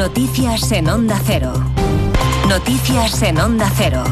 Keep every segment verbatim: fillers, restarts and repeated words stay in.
Noticias en Onda Cero. Noticias en Onda Cero.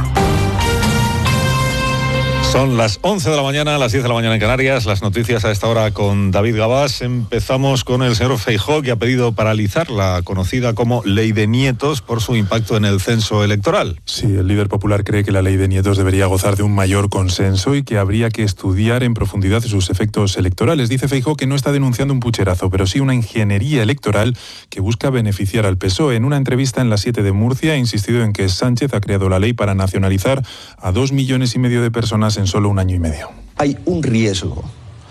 Son las once de la mañana, las diez de la mañana en Canarias. Las noticias a esta hora con David Gabás. Empezamos con el señor Feijóo, que ha pedido paralizar la conocida como Ley de Nietos por su impacto en el censo electoral. Sí, el líder popular cree que la Ley de Nietos debería gozar de un mayor consenso y que habría que estudiar en profundidad sus efectos electorales. Dice Feijóo que no está denunciando un pucherazo, pero sí una ingeniería electoral que busca beneficiar al P S O E. En una entrevista en La siete de Murcia ha insistido en que Sánchez ha creado la ley para nacionalizar a dos millones y medio de personas en solo un año y medio. Hay un riesgo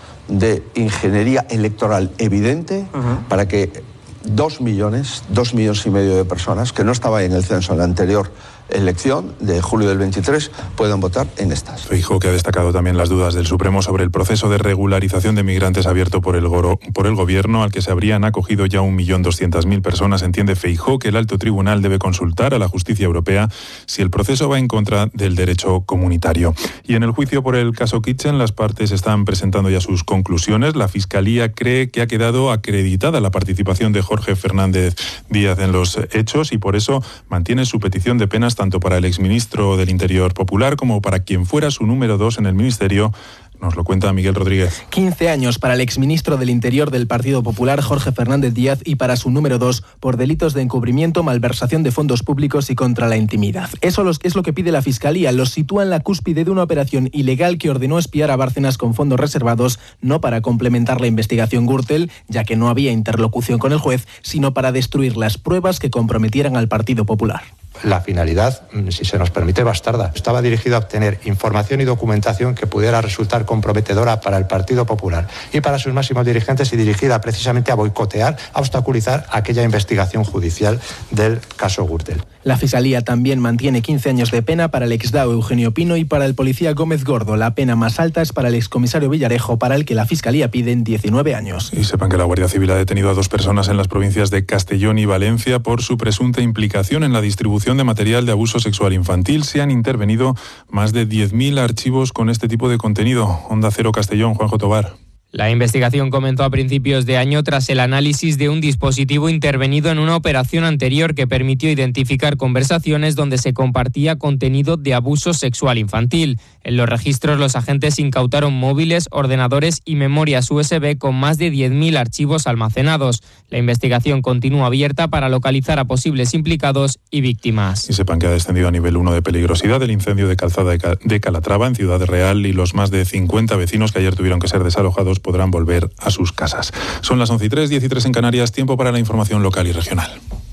de ingeniería electoral evidente uh-huh. para que dos millones, dos millones y medio de personas que no estaban en el censo en la anterior elección de julio del veintitrés puedan votar en estas. Feijóo, que ha destacado también las dudas del Supremo sobre el proceso de regularización de migrantes abierto por el, goro, por el gobierno, al que se habrían acogido ya un millón doscientas mil personas. Entiende Feijóo que el alto tribunal debe consultar a la justicia europea si el proceso va en contra del derecho comunitario. Y en el juicio por el caso Kitchen, las partes están presentando ya sus conclusiones. La Fiscalía cree que ha quedado acreditada la participación de Jorge Fernández Díaz en los hechos y por eso mantiene su petición de penas tanto para el exministro del Interior popular como para quien fuera su número dos en el ministerio. Nos lo cuenta Miguel Rodríguez. quince años para el exministro del Interior del Partido Popular, Jorge Fernández Díaz, y para su número dos por delitos de encubrimiento, malversación de fondos públicos y contra la intimidad. Eso es lo que pide la Fiscalía. Los sitúa en la cúspide de una operación ilegal que ordenó espiar a Bárcenas con fondos reservados, no para complementar la investigación Gürtel, ya que no había interlocución con el juez, sino para destruir las pruebas que comprometieran al Partido Popular. La finalidad, si se nos permite, bastarda. Estaba dirigido a obtener información y documentación que pudiera resultar comprometedora para el Partido Popular y para sus máximos dirigentes y dirigida precisamente a boicotear, a obstaculizar aquella investigación judicial del caso Gürtel. La Fiscalía también mantiene quince años de pena para el exdao Eugenio Pino y para el policía Gómez Gordo. La pena más alta es para el excomisario Villarejo, para el que la Fiscalía pide diecinueve años. Y sepan que la Guardia Civil ha detenido a dos personas en las provincias de Castellón y Valencia por su presunta implicación en la distribución de material de abuso sexual infantil. Se han intervenido más de diez mil archivos con este tipo de contenido. Onda Cero Castellón, Juanjo Tobar. La investigación comenzó a principios de año tras el análisis de un dispositivo intervenido en una operación anterior que permitió identificar conversaciones donde se compartía contenido de abuso sexual infantil. En los registros, los agentes incautaron móviles, ordenadores y memorias U S B con más de diez mil archivos almacenados. La investigación continúa abierta para localizar a posibles implicados y víctimas. Y sepan que ha descendido a nivel uno de peligrosidad el incendio de Calzada de Calatrava en Ciudad Real y los más de cincuenta vecinos que ayer tuvieron que ser desalojados podrán volver a sus casas. Son las once y tres, diez y tres en Canarias, tiempo para la información local y regional.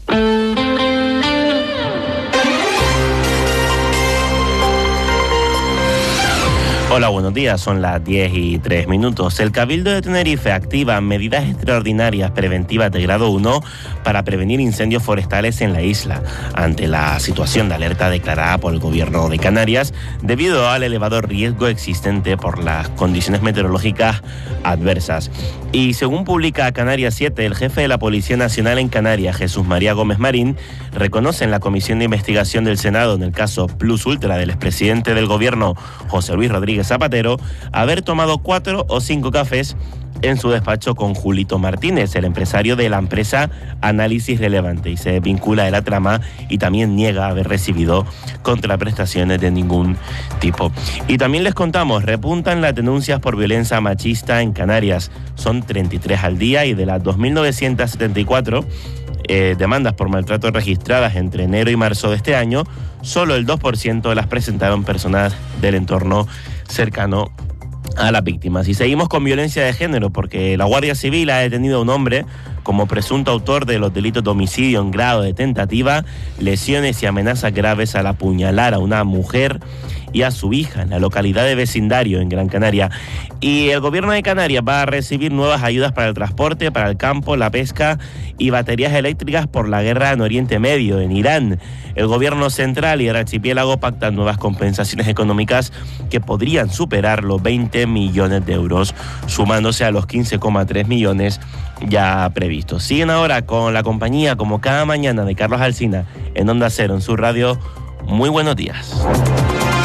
Hola, buenos días. Son las diez y tres minutos. El Cabildo de Tenerife activa medidas extraordinarias preventivas de grado uno para prevenir incendios forestales en la isla, ante la situación de alerta declarada por el Gobierno de Canarias debido al elevado riesgo existente por las condiciones meteorológicas adversas. Y según publica Canarias siete, el jefe de la Policía Nacional en Canarias, Jesús María Gómez Marín, reconoce en la Comisión de Investigación del Senado en el caso Plus Ultra del expresidente del Gobierno, José Luis Rodríguez Zapatero, haber tomado cuatro o cinco cafés en su despacho con Julito Martínez, el empresario de la empresa Análisis Relevante, y se vincula de la trama y también niega haber recibido contraprestaciones de ningún tipo. Y también les contamos, repuntan las denuncias por violencia machista en Canarias. Son treinta y tres al día y de las dos mil novecientas setenta y cuatro eh, demandas por maltrato registradas entre enero y marzo de este año, solo el dos por ciento las presentaron personas del entorno cercano a las víctimas. Y seguimos con violencia de género porque la Guardia Civil ha detenido a un hombre como presunto autor de los delitos de homicidio en grado de tentativa, lesiones y amenazas graves al apuñalar a una mujer y a su hija en la localidad de Vecindario, en Gran Canaria. Y el Gobierno de Canarias va a recibir nuevas ayudas para el transporte, para el campo, la pesca y baterías eléctricas por la guerra en Oriente Medio, en Irán. El Gobierno central y el archipiélago pactan nuevas compensaciones económicas que podrían superar los veinte millones de euros, sumándose a los quince coma tres millones ya previstos. Siguen ahora con la compañía, como cada mañana, de Carlos Alsina en Onda Cero, en su radio. Muy buenos días.